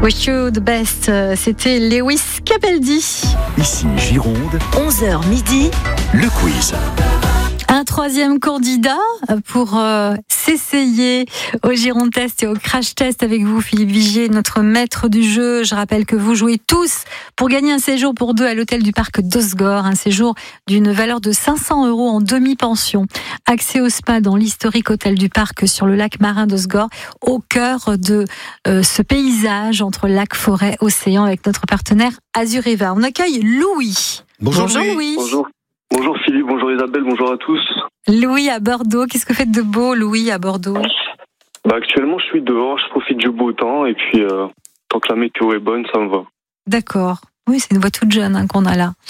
Wish You the Best, c'était Lewis Capaldi. Ici Gironde, 11h midi, le quiz. Un troisième candidat pour s'essayer au Gironde Test et au Crash Test avec vous, Philippe Vigier, notre maître du jeu. Je rappelle que vous jouez tous pour gagner un séjour pour deux à l'hôtel du parc d'Osgore, un séjour d'une valeur de 500 € en demi-pension. Accès au spa dans l'historique hôtel du parc sur le lac marin d'Osgore, au cœur de ce paysage entre lac, forêt, océan avec notre partenaire Azureva. On accueille Louis. Bonjour Louis. Bonjour Philippe, bonjour Isabelle, bonjour à tous. Louis à Bordeaux, qu'est-ce que vous faites de beau, Louis, à Bordeaux? Actuellement, je suis dehors, je profite du beau temps et puis tant que la météo est bonne, ça me va. D'accord. Oui, c'est une voix toute jeune qu'on a là.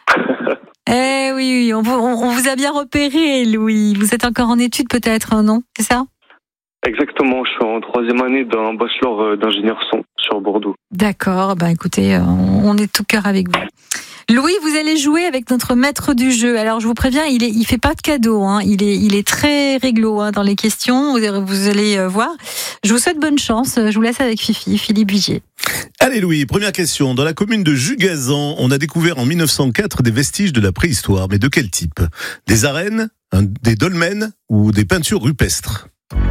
Oui, on vous a bien repéré, Louis. Vous êtes encore en études peut-être, non? C'est ça? Exactement, je suis en 3e année d'un bachelor d'ingénieur son sur Bordeaux. D'accord, écoutez, on est tout cœur avec vous. Louis, vous allez jouer avec notre maître du jeu. Alors, je vous préviens, il fait pas de cadeau. Il est très réglo dans les questions. Vous allez voir. Je vous souhaite bonne chance. Je vous laisse avec Philippe Vigier. Allez Louis, première question. Dans la commune de Jugazan, on a découvert en 1904 des vestiges de la préhistoire. Mais de quel type? Des arènes, des dolmens ou des peintures rupestres?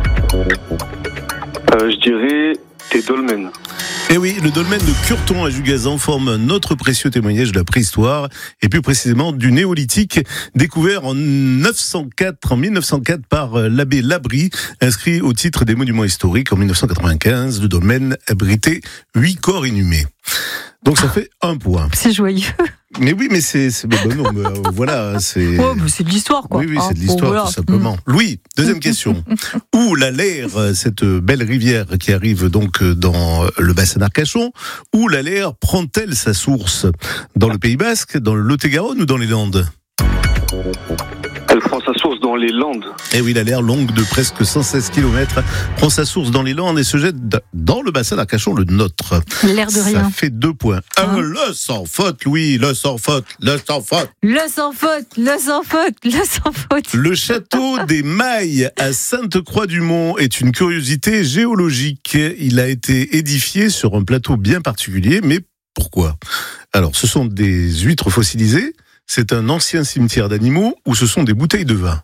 Je dirais des dolmens. Eh oui, le dolmen de Curton à Jugazan forme un autre précieux témoignage de la préhistoire, et plus précisément du néolithique, découvert en 1904 par l'abbé Labrie, inscrit au titre des monuments historiques en 1995. Le dolmen abritait 8 corps inhumés. Donc ça fait 1 point. C'est joyeux. Mais oui, mais voilà, c'est. C'est de l'histoire, quoi. Oui, c'est de l'histoire, tout simplement. Louis, deuxième question. Où la Leyre, cette belle rivière qui arrive donc dans le bassin d'Arcachon, où la Leyre prend-elle sa source? Dans le Pays Basque, dans le Lot-et-Garonne ou dans les Landes? Elle prend sa source dans les Landes. Eh oui, la Leyre, longue de presque 116 km, prend sa source dans les Landes et se jette dans le bassin d'Arcachon, le nôtre. L'air de rien. Ça fait 2 points. Le sans faute, Louis, le sans faute, le sans faute. Le sans faute, le sans faute, le sans faute. Le château des Mailles à Sainte-Croix-du-Mont est une curiosité géologique. Il a été édifié sur un plateau bien particulier, mais pourquoi? Alors, ce sont des huîtres fossilisées, c'est un ancien cimetière d'animaux ou ce sont des bouteilles de vin?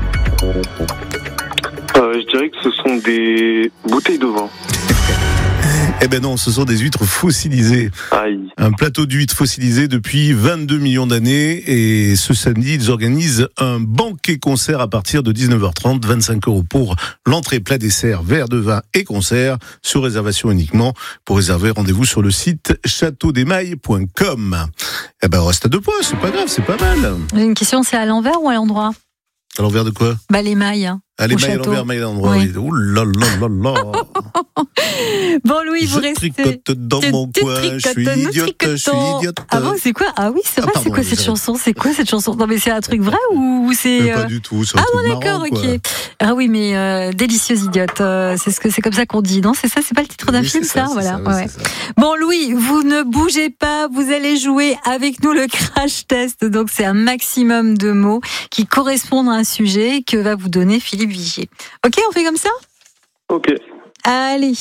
Je dirais que ce sont des bouteilles de vin. Eh ben non, ce sont des huîtres fossilisées. Aïe. Un plateau d'huîtres fossilisées depuis 22 millions d'années. Et ce samedi, ils organisent un banquet-concert à partir de 19h30. 25 € pour l'entrée, plat, dessert, verre de vin et concert. Sur réservation uniquement. Pour réserver, rendez-vous sur le site châteaudesmailles.com. Eh ben, on reste à 2 points. C'est pas grave, c'est pas mal. Une question, c'est à l'envers ou à l'endroit? À l'envers de quoi? Les mailles. Les mailles à l'envers, mailles à l'endroit. Oui. Ouh là là là là. Bon, Louis, vous restez. Je tricote dans mon coin, je suis idiote. Ah bon, c'est quoi? Ah oui, c'est vrai, c'est quoi cette chanson? C'est quoi cette chanson? Non, mais c'est un truc vrai ou c'est. Mais pas du tout, c'est un truc d'accord, marrant, ok. quoi. Ah oui, mais délicieuse idiote. C'est comme ça qu'on dit, non? C'est ça, c'est pas le titre d'un film, ça? Voilà. Ouais. Bon, Louis, vous ne bougez pas, vous allez jouer avec nous le Crash Test. Donc, c'est un maximum de mots qui correspondent à un sujet que va vous donner Philippe Vigier. Ok, on fait comme ça? Ok. Allez.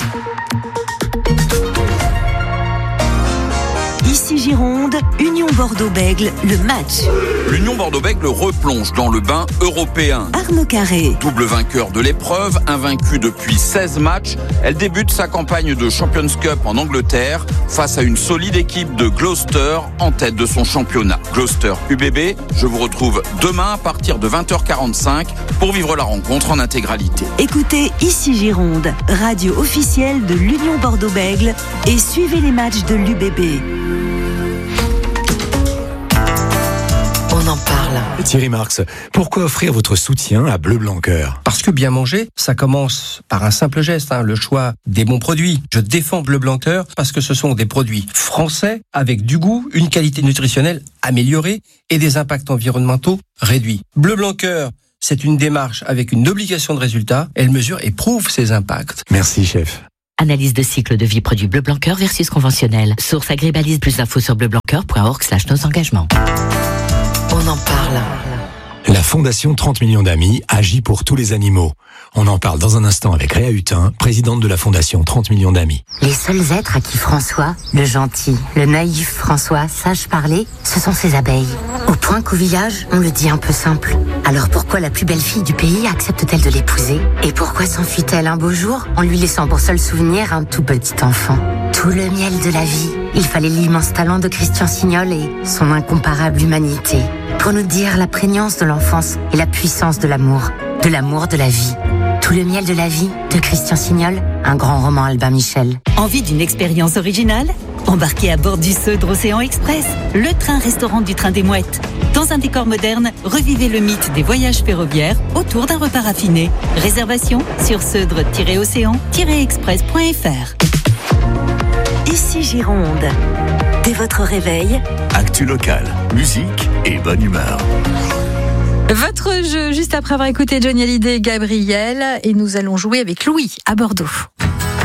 ici Gironde, Union Bordeaux-Bègles, le match. L'Union Bordeaux-Bègles replonge dans le bain européen. Arnaud Carré. Double vainqueur de l'épreuve, invaincue depuis 16 matchs, elle débute sa campagne de Champions Cup en Angleterre face à une solide équipe de Gloucester en tête de son championnat. Gloucester UBB, je vous retrouve demain à partir de 20h45 pour vivre la rencontre en intégralité. Écoutez ici Gironde, radio officielle de l'Union Bordeaux-Bègles et suivez les matchs de l'UBB. On en parle. Thierry Marx, pourquoi offrir votre soutien à Bleu Blanc Cœur ? Parce que bien manger, ça commence par un simple geste, le choix des bons produits. Je défends Bleu Blanc Cœur parce que ce sont des produits français avec du goût, une qualité nutritionnelle améliorée et des impacts environnementaux réduits. Bleu Blanc Cœur, c'est une démarche avec une obligation de résultat. Elle mesure et prouve ses impacts. Merci, chef. Analyse de cycle de vie produit Bleu Blanc Cœur versus conventionnel. Source Agribalise, plus d'infos sur bleublancoeur.org/nos engagements. On en parle. La Fondation 30 millions d'amis agit pour tous les animaux. On en parle dans un instant avec Réa Hutin, présidente de la fondation 30 millions d'amis. Les seuls êtres à qui François, le gentil, le naïf François, sache parler, ce sont ses abeilles. Au point qu'au village, on le dit un peu simple. Alors pourquoi la plus belle fille du pays accepte-t-elle de l'épouser? Et pourquoi s'enfuit-elle un beau jour en lui laissant pour seul souvenir un tout petit enfant? Tout le miel de la vie. Il fallait l'immense talent de Christian Signol et son incomparable humanité pour nous dire la prégnance de l'enfance et la puissance de l'amour de la vie. Tout le miel de la vie de Christian Signol, un grand roman Albin Michel. Envie d'une expérience originale? Embarquez à bord du Seudre Océan Express, le train-restaurant du train des mouettes. Dans un décor moderne, revivez le mythe des voyages ferroviaires autour d'un repas raffiné. Réservation sur seudre-océan-express.fr. Ici Gironde. Dès votre réveil, Actu locale, musique et bonne humeur. Votre jeu, juste après avoir écouté Johnny Hallyday et Gabriel, et nous allons jouer avec Louis à Bordeaux.